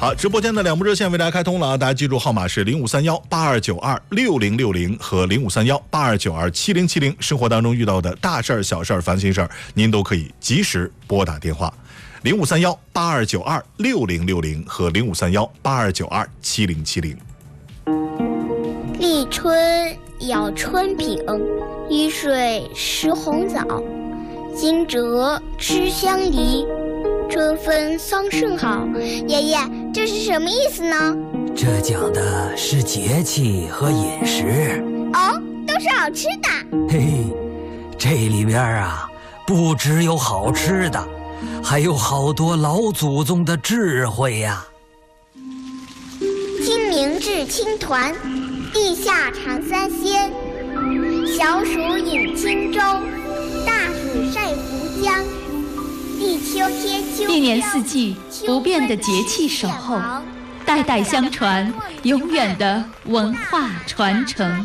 好，直播间的两部热线为大家开通了，大家记住号码是053182626060和053182927070。生活当中遇到的大事儿、小事儿、烦心事儿，您都可以及时拨打电话053182926060和053182927070。 立春要春饼，雨水食红枣，惊蛰吃香梨，春分桑葚好。爷爷，这是什么意思呢？ 这讲的是节气和饮食。 哦，都是好吃的。 嘿嘿，这里边啊，不只有好吃的，还有好多老祖宗的智慧呀。 清明至青团，地下尝三鲜。小暑饮轻舟，大暑晒浮江。立秋贴秋一年四季不变的节气守候，代代相传，永远的文化传承。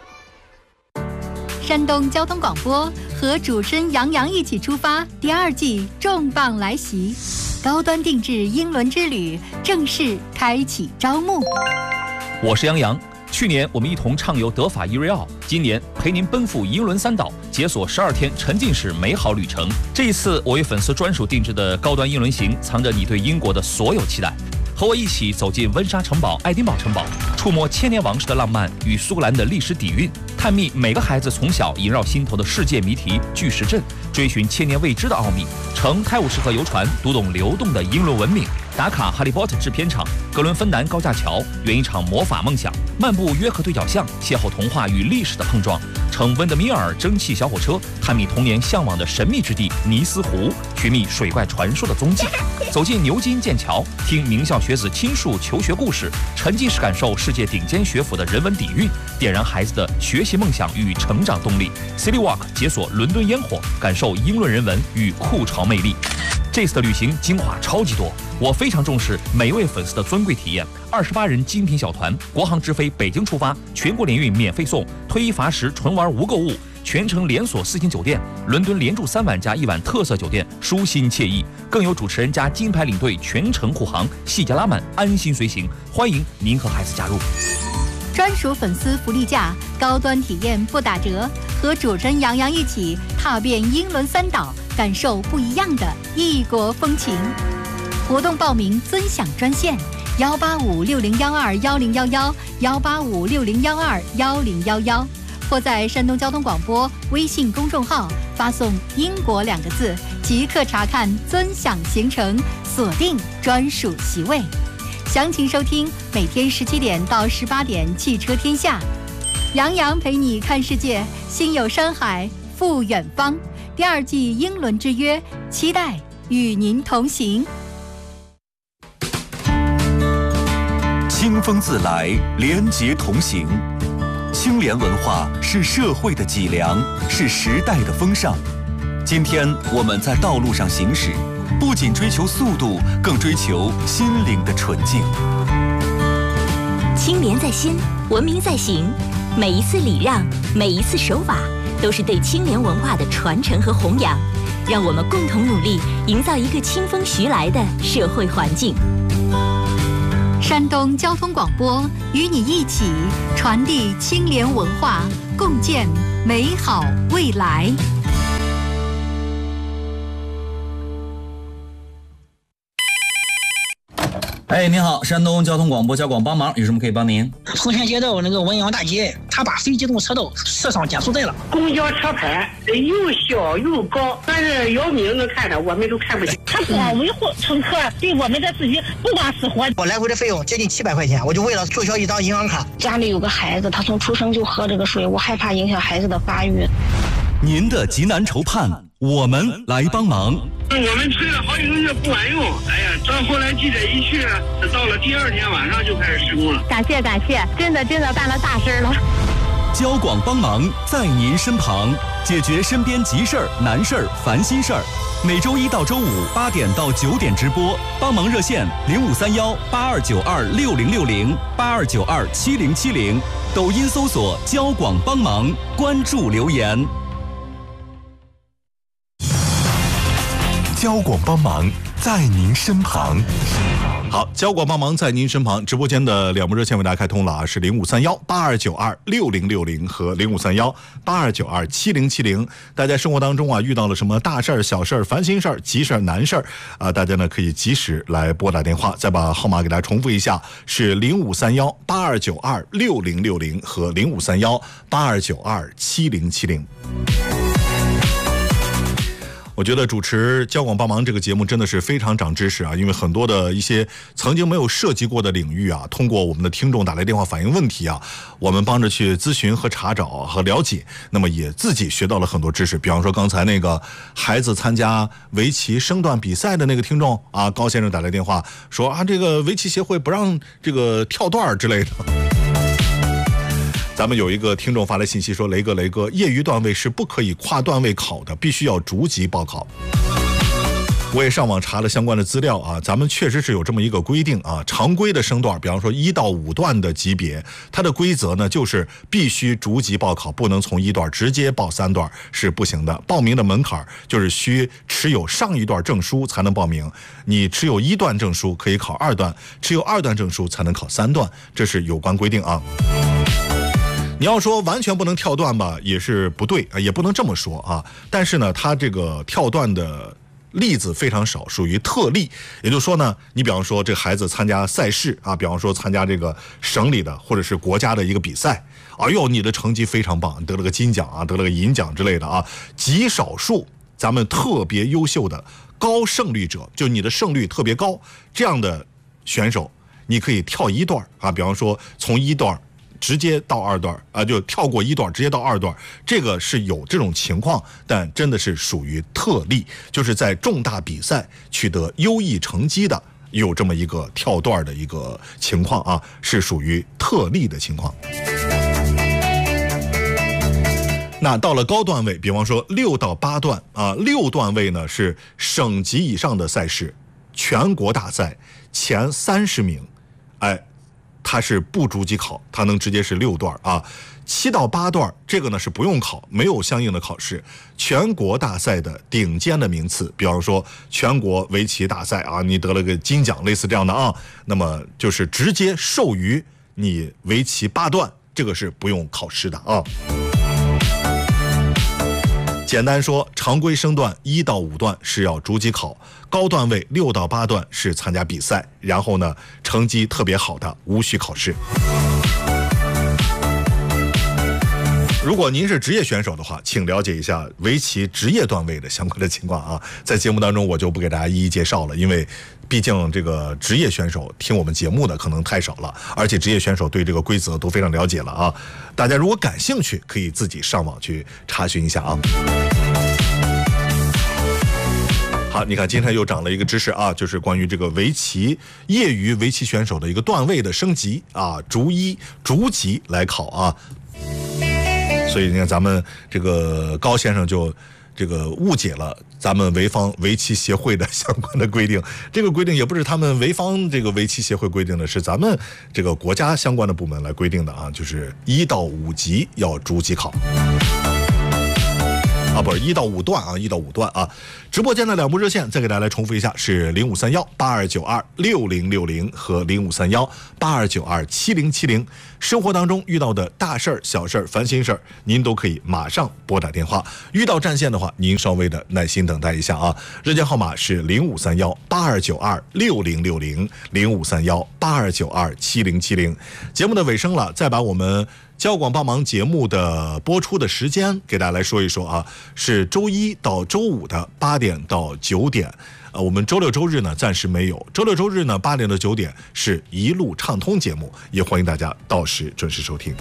山东交通广播和主持人杨洋一起出发，第2季重磅来袭，高端定制英伦之旅正式开启招募。 我是杨洋，去年我们一同畅游德法伊瑞奥，今年陪您奔赴英伦3岛，解锁12天沉浸式美好旅程。这一次我为粉丝专属定制的高端英伦行，藏着你对英国的所有期待。和我一起走进温莎城堡、爱丁堡城堡，触摸千年王室的浪漫与苏格兰的历史底蕴，探秘每个孩子从小萦绕心头的世界谜题巨石阵，追寻千年未知的奥秘，乘泰晤士河游船读懂流动的英伦文明，打卡哈利波特制片厂、格伦芬兰高架桥，圆一场魔法梦想，漫步约克对角巷，邂逅童话与历史的碰撞，乘温德米尔蒸汽小火车，探秘童年向往的神秘之地尼斯湖，寻觅水怪传说的踪迹，走进牛津、剑桥，听名校学子倾述求学故事，沉浸式感受世界顶尖学府的人文底蕴，点燃孩子的学习梦想与成长动力。City Walk 解锁伦敦烟火，感受英伦人文与酷潮魅力。这次的旅行精华超级多，我非常重视每位粉丝的尊贵体验。28人精品小团，国航直飞北京出发，全国联运免费送，推一罚10，纯玩无购物，全程连锁4星酒店，伦敦连住3晚加1晚特色酒店，舒心惬意。更有主持人加金牌领队全程护航，细节拉满，安心随行。欢迎您和孩子加入。 专属粉丝福利价，高端体验不打折，和主持人杨洋一起踏遍英伦3岛，感受不一样的异国风情。活动报名尊享专线18560121011，18560121011，或在山东交通广播微信公众号发送“英国”2个字，即刻查看尊享行程，锁定专属席位。详情收听每天17点到18点《汽车天下》，杨洋陪你看世界，心有山海赴远方。第2季英伦之约，期待与您同行。 清风自来，廉洁同行。清廉文化是社会的脊梁，是时代的风尚。今天我们在道路上行驶，不仅追求速度，更追求心灵的纯净。 清廉在心，文明在行。每一次礼让，每一次守法，都是对清廉文化的传承和弘扬。让我们共同努力，营造一个清风徐来的社会环境。 山东交通广播与你一起传递清廉文化，共建美好未来。 哎，您好，山东交通广播交广帮忙，有什么可以帮您？ 丰田街道那个文阳大街，他把非机动车道设上减速带了。 公交车牌又小又高，但是姚明能看的，我们都看不见。 他光维护乘客对我们的自己不管死活。 我来回的费用接近700块钱，我就为了注销一张银行卡。 家里有个孩子，他从出生就喝这个水，我害怕影响孩子的发育。 您的急难愁盼，我们来帮忙。 我们催了好几个月不管用，哎呀，到后来记者一去，到了第2天晚上就开始施工了。 感谢，真的办了大事了。 交广帮忙在您身旁，解决身边急事儿、难事儿、烦心事儿。每周1到周58点到9点直播，帮忙热线053182926060，82927070，抖音搜索交广帮忙，关注留言。 交广帮忙在您身旁。 好，交广帮忙在您身旁。直播间的两部热线为大家开通了啊，是0531-8292-6060和0531-8292-7070。大家生活当中啊遇到了什么大事儿、小事儿、烦心事儿、急事儿、难事儿啊，大家呢可以及时来拨打电话。再把号码给大家重复一下，是0531-8292-6060和0531-8292-7070。我觉得主持交广帮忙这个节目真的是非常长知识啊，因为很多的一些曾经没有涉及过的领域啊，通过我们的听众打来电话反映问题啊，我们帮着去咨询和查找和了解，那么也自己学到了很多知识。比方说刚才那个孩子参加围棋升段比赛的那个听众啊，高先生打来电话说啊，这个围棋协会不让这个跳段之类的。咱们有一个听众发来信息说，雷哥，业余段位是不可以跨段位考的，必须要逐级报考。我也上网查了相关的资料啊，咱们确实是有这么一个规定啊，常规的升段，比方说1到5段的级别，它的规则呢就是必须逐级报考，不能从1段直接报3段是不行的。报名的门槛就是需持有上一段证书才能报名，你持有1段证书可以考2段，持有2段证书才能考3段，这是有关规定啊。你要说完全不能跳段吧，也是不对啊，也不能这么说啊。但是呢，它这个跳段的例子非常少，属于特例。也就是说呢，你比方说这个孩子参加赛事啊，比方说参加这个省里的或者是国家的一个比赛，哎呦，你的成绩非常棒，得了个金奖啊，得了个银奖之类的啊。极少数咱们特别优秀的高胜率者，就你的胜率特别高，这样的选手，你可以跳1段啊，比方说从1段直接到2段啊，就跳过1段直接到2段，这个是有这种情况，但真的是属于特例，就是在重大比赛取得优异成绩的有这么一个跳段的一个情况啊，是属于特例的情况。那到了高段位，比方说6到8段啊，6段位呢是省级以上的赛事，全国大赛前30名，哎。它是不逐级考，它能直接是6段啊。7到8段这个呢是不用考，没有相应的考试。全国大赛的顶尖的名次，比方说全国围棋大赛啊，你得了个金奖，类似这样的啊，那么就是直接授予你围棋8段，这个是不用考试的啊。简单说，常规升段1到5段是要逐级考，高段位6到8段是参加比赛，然后呢，成绩特别好的无需考试。如果您是职业选手的话，请了解一下围棋职业段位的相关的情况啊。在节目当中我就不给大家一一介绍了，因为毕竟这个职业选手听我们节目的可能太少了，而且职业选手对这个规则都非常了解了啊。大家如果感兴趣，可以自己上网去查询一下啊。好，你看今天又长了一个知识啊，就是关于这个围棋业余围棋选手的一个段位的升级啊，逐级来考啊。所以你看咱们这个高先生就这个误解了咱们潍坊围棋协会的相关的规定，这个规定也不是他们潍坊这个围棋协会规定的，是咱们这个国家相关的部门来规定的啊，就是1到5级要逐级考。啊，不是1到5段啊，1到5段啊。直播间的两部热线再给大家来重复一下，是0531-8292-6060和0531-8292-7070。生活当中遇到的大事儿、小事儿、烦心事儿，您都可以马上拨打电话。遇到占线的话，您稍微的耐心等待一下啊。热线号码是0531-8292-6060 0531-8292-7070。节目的尾声了，再把我们交广帮忙节目的播出的时间给大家来说一说啊，是周1到周5的8点到9点。我们周6周日呢暂时没有，周6周日呢8点到9点是一路畅通节目，也欢迎大家到时准时收听。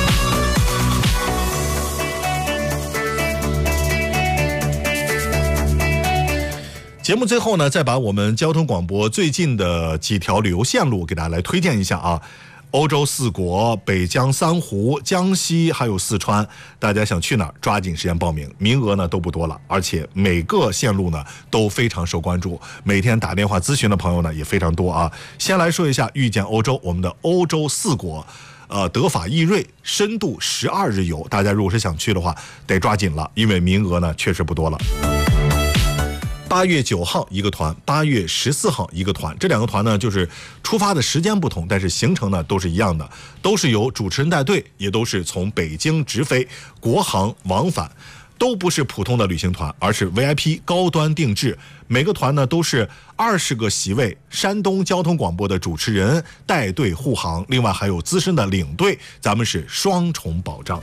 节目最后呢，再把我们交通广播最近的几条旅游线路给大家来推荐一下啊。欧洲4国、北疆3湖、江西还有四川，大家想去哪儿抓紧时间报名，名额呢都不多了，而且每个线路呢都非常受关注，每天打电话咨询的朋友呢也非常多啊。先来说一下遇见欧洲，我们的欧洲4国德法意瑞深度12日游，大家如果是想去的话得抓紧了，因为名额呢确实不多了。 8月9号一个团，8月14号一个团，这两个团呢就是出发的时间不同，但是行程呢都是一样的，都是由主持人带队，也都是从北京直飞，国航往返，都不是普通的旅行团，而是 VIP 高端定制。每个团呢都是20个席位，山东交通广播的主持人带队护航，另外还有资深的领队，咱们是双重保障。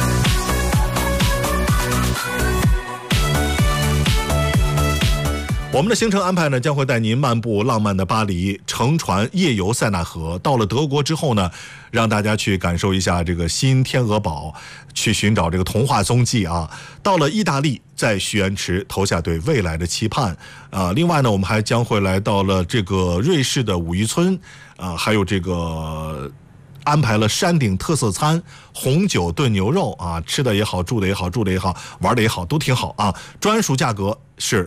我们的行程安排呢，将会带您漫步浪漫的巴黎，乘船夜游塞纳河。到了德国之后呢，让大家去感受一下这个新天鹅堡，去寻找这个童话踪迹啊。到了意大利，在许愿池投下对未来的期盼啊。另外呢，我们还将会来到了这个瑞士的五渔村啊，还有这个安排了山顶特色餐，红酒炖牛肉啊，吃的也好，住的也好，玩的也好，都挺好啊。专属价格是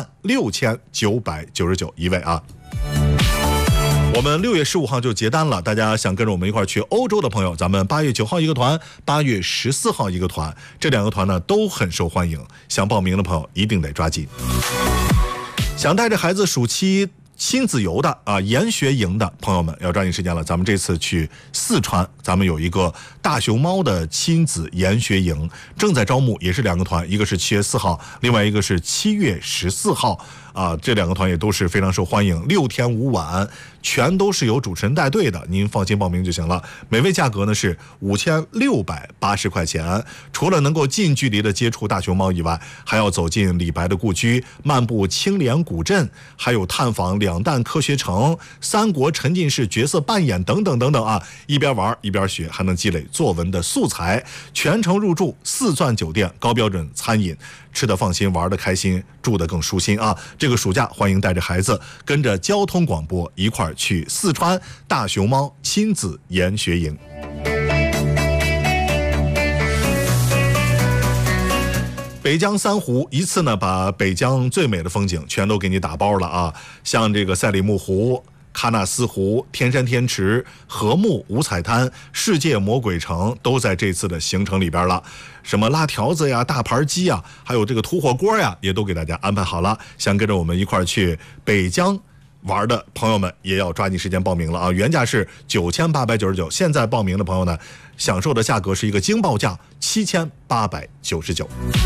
26,999一位啊。我们6月15号就结单了，大家想跟着我们一块去欧洲的朋友，咱们8月9号一个团，8月14号一个团，这两个团呢都很受欢迎，想报名的朋友一定得抓紧。想带着孩子暑期亲子游的啊，研学营的朋友们要抓紧时间了。咱们这次去四川，咱们有一个大熊猫的亲子研学营，正在招募，也是两个团，一个是7月4号，另外一个是7月14号啊。这两个团也都是非常受欢迎，6天5晚，全都是由主持人带队的，您放心报名就行了。每位价格呢是5680块钱。除了能够近距离的接触大熊猫以外，还要走进李白的故居，漫步青莲古镇，还有探访两弹科学城、三国沉浸式角色扮演等等等等啊！一边玩一边学，还能积累作文的素材。全程入住4钻酒店，高标准餐饮，吃得放心，玩得开心，住得更舒心啊！这个暑假欢迎带着孩子，跟着交通广播一块儿去四川大熊猫亲子研学营。北江三湖一次呢，把北江最美的风景全都给你打包了啊！像这个赛里木湖、喀纳斯湖、天山天池、禾木五彩滩、世界魔鬼城都在这次的行程里边了。什么拉条子呀、大盘鸡呀，还有这个土火锅呀，也都给大家安排好了。想跟着我们一块儿去北江玩的朋友们，也要抓紧时间报名了啊！原价是9899，现在报名的朋友呢，享受的价格是一个惊报价7899。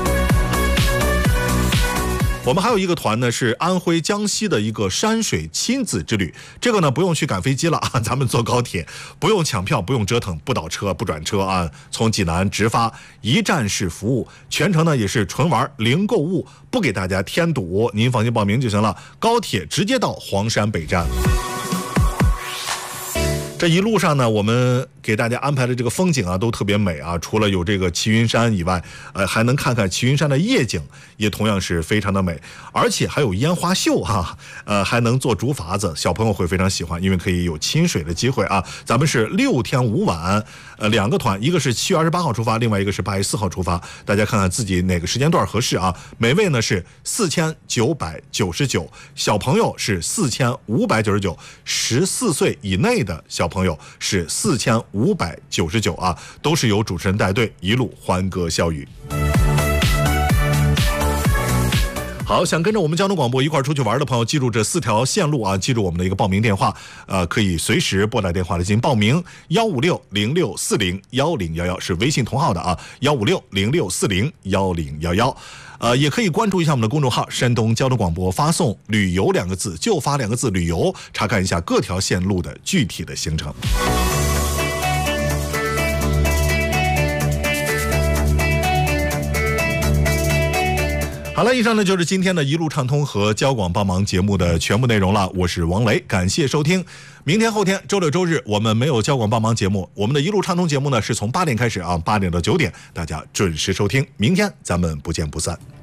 我们还有一个团呢，是安徽江西的一个山水亲子之旅。这个呢不用去赶飞机了啊，咱们坐高铁，不用抢票，不用折腾，不倒车不转车啊，从济南直发，一站式服务，全程呢也是纯玩零购物，不给大家添堵，您放心报名就行了。高铁直接到黄山北站。这一路上呢，我们给大家安排的这个风景啊，都特别美啊。除了有这个齐云山以外，还能看看齐云山的夜景，也同样是非常的美。而且还有烟花秀哈，还能做竹筏子，小朋友会非常喜欢，因为可以有亲水的机会啊。咱们是6天5晚，两个团，一个是7月28号出发，另外一个是8月4号出发。大家看看自己哪个时间段合适啊。每位呢是4999，小朋友是4599，14岁以内的小朋友是4599啊，都是由主持人带队，一路欢歌笑语。好，想跟着我们交通广播一块出去玩的朋友，记住这4条线路啊，记住我们的一个报名电话，可以随时拨打电话来进行报名，15606401011是微信同号的啊，15606401011。也可以关注一下我们的公众号山东交通广播，发送旅游2个字，就发2个字旅游，查看一下各条线路的具体的行程。好了，以上呢就是今天的一路畅通和交广帮忙节目的全部内容了。我是王雷，感谢收听。明天后天周六周日我们没有交广帮忙节目，我们的一路畅通节目呢是从8点开始啊，8点到9点，大家准时收听。明天咱们不见不散。